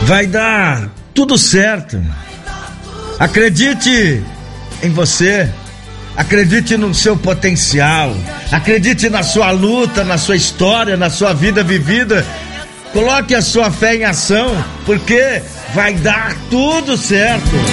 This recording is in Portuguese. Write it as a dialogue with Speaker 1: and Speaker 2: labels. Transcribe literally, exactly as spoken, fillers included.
Speaker 1: Vai dar tudo certo. Acredite em você. Acredite no seu potencial. Acredite na sua luta, na sua história, na sua vida vivida. Coloque a sua fé em ação, porque vai dar tudo certo.